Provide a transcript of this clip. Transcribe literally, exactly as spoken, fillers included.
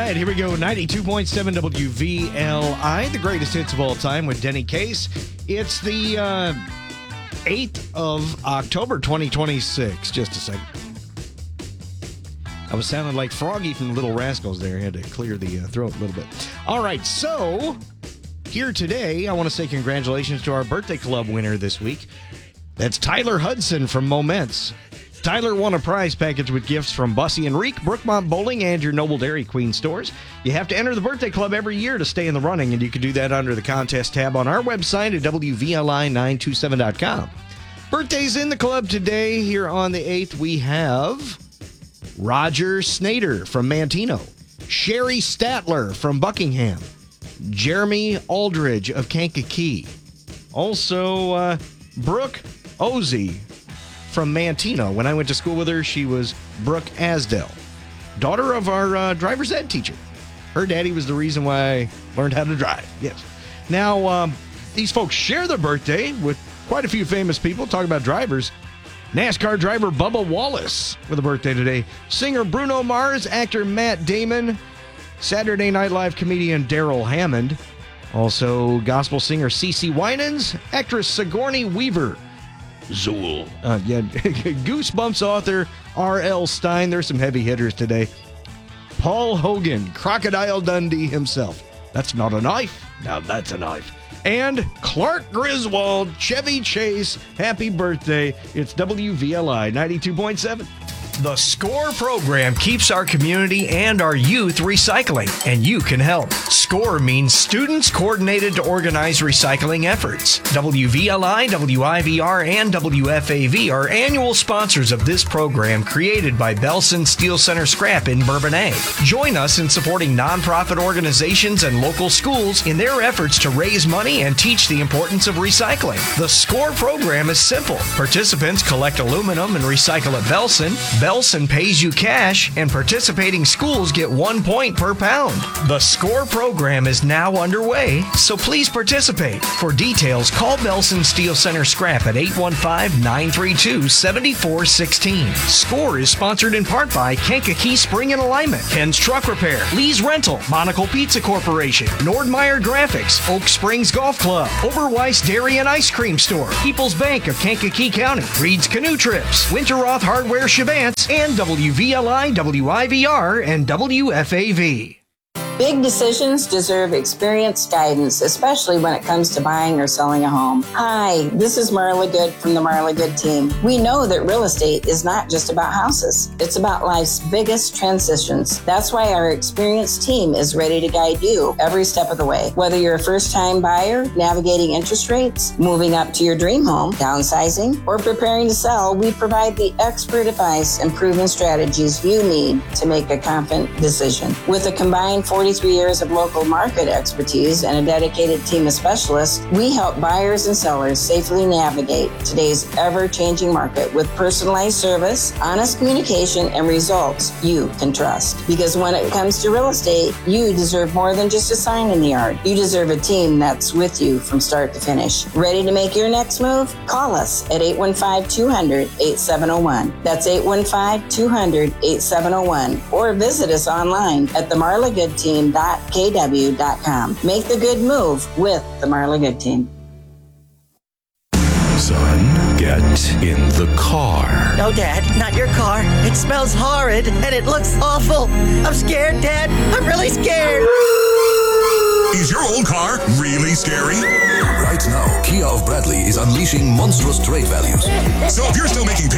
right, here we go. ninety-two point seven W V L I, the greatest hits of all time with Denny Case. It's the uh, eighth of October, twenty twenty-six. Just a second. I was sounding like Froggy from the Little Rascals there. I had to clear the uh, throat a little bit. All right, so here today, I want to say congratulations to our birthday club winner this week. That's Tyler Hudson from Moments. Tyler won a prize package with gifts from Bussy and Reek, Brookmont Bowling, and your Noble Dairy Queen stores. You have to enter the birthday club every year to stay in the running, and you can do that under the contest tab on our website at W V L I nine two seven dot com. Birthdays in the club today. Here on the eighth, we have Roger Snader from Mantino, Sherry Statler from Buckingham, Jeremy Aldridge of Kankakee, also uh, Brooke Ozzie from Mantino. When I went to school with her, she was Brooke Asdell, daughter of our uh, driver's ed teacher. Her daddy was the reason why I learned how to drive. Yes. Now, um, these folks share their birthday with quite a few famous people. Talk about drivers. NASCAR driver Bubba Wallace with a birthday today. Singer Bruno Mars, actor Matt Damon, Saturday Night Live comedian Daryl Hammond, also gospel singer CeCe Winans, actress Sigourney Weaver, Zool. Uh, yeah, Goosebumps author R L. Stein. There's some heavy hitters today. Paul Hogan, Crocodile Dundee himself. That's not a knife. Now that's a knife. And Clark Griswold, Chevy Chase. Happy birthday. It's W V L I ninety-two point seven. The SCORE program keeps our community and our youth recycling, and you can help. SCORE means Students Coordinated to Organize Recycling Efforts. W V L I, W I V R, and W F A V are annual sponsors of this program created by Belson Steel Center Scrap in Bourbonnais. Join us in supporting nonprofit organizations and local schools in their efforts to raise money and teach the importance of recycling. The SCORE program is simple. Participants collect aluminum and recycle at Belson. Belson pays you cash, and participating schools get one point per pound. The SCORE program is now underway, so please participate. For details, call Belson Steel Center Scrap at eight one five, nine three two, seven four one six. SCORE is sponsored in part by Kankakee Spring and Alignment, Ken's Truck Repair, Lee's Rental, Monocle Pizza Corporation, Nordmeyer Graphics, Oak Springs Golf Club, Oberweis Dairy and Ice Cream Store, People's Bank of Kankakee County, Reed's Canoe Trips, Winterroth Hardware Shabance, and W V L I, W I V R, and W F A V. Big decisions deserve experienced guidance, especially when it comes to buying or selling a home. Hi, this is Marla Good from the Marla Good team. We know that real estate is not just about houses. It's about life's biggest transitions. That's why our experienced team is ready to guide you every step of the way. Whether you're a first-time buyer, navigating interest rates, moving up to your dream home, downsizing, or preparing to sell, we provide the expert advice and proven strategies you need to make a confident decision. With a combined forty-three years of local market expertise and a dedicated team of specialists, we help buyers and sellers safely navigate today's ever-changing market with personalized service, honest communication, and results you can trust. Because when it comes to real estate, you deserve more than just a sign in the yard. You deserve a team that's with you from start to finish. Ready to make your next move? Call us at eight one five, two hundred, eight seven zero one. That's eight one five, two hundred, eight seven zero one. Or visit us online at the marla good team dot k w dot com. Make the good move with the Marla Good team. Son, get in the car. No, Dad, not your car. It smells horrid and it looks awful. I'm scared, Dad. I'm really scared. Is your old car really scary? Right now, Kia of Bradley is unleashing monstrous trade values. So if you're still making payments